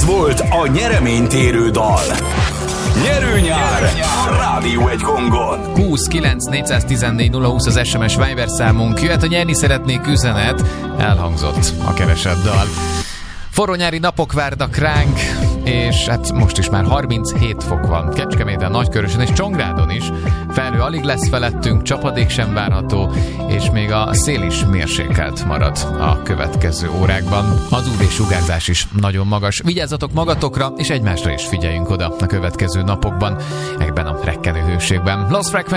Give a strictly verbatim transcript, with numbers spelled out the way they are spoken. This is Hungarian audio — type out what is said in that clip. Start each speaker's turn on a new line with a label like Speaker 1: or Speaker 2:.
Speaker 1: Ez volt a nyereménytérő dal. Nyerő nyár a Rádió egy Gongon.
Speaker 2: húsz kilenc négyszáztizennégy nulla húsz az es em es Viber számunk. Jöhet a nyerni szeretnék üzenet. Elhangzott a keresett dal. Forró nyári napok várnak ránk, és hát most is már harminchét fok van Kecskeméten, Nagykörösen és Csongrádon is. Felhő alig lesz felettünk, csapadék sem várható, és még a szél is mérsékelt marad a következő órákban. Az ú vé-sugárzás is nagyon magas. Vigyázzatok magatokra, és egymásra is figyeljünk oda a következő napokban, ebben a rekkenő hőségben. Lost Frequency